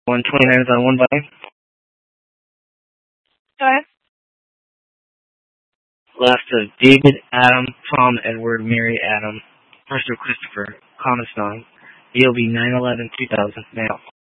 129 is on one by. Go ahead. Last of David, Adam, Tom, Edward, Mary, Adam. First of Christopher, Common Song. DOB 9/11/2000. Mail.